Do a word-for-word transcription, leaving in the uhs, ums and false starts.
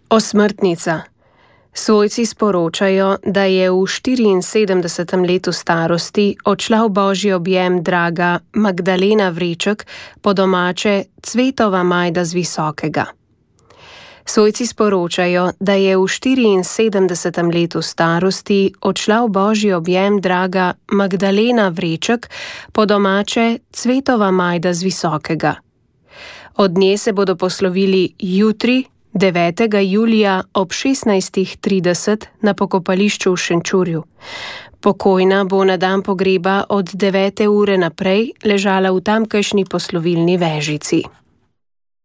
Osmrtnica. Svojci sporočajo, da je v štiriinsedemdesetem letu starosti odšla v božji objem draga Magdalena Vreček, po domače Cvetova Majda z Visokega. Svojci sporočajo, da je v štiriinsedemdesetem letu starosti odšla v božji objem draga Magdalena Vreček, po domače Cvetova Majda z Visokega. Od nje se bodo poslovili jutri, devetega julija ob šestnajstih trideset na pokopališču v Šenčurju. Pokojna bo na dan pogreba od devete ure naprej ležala v tamkajšnji poslovilni vežici.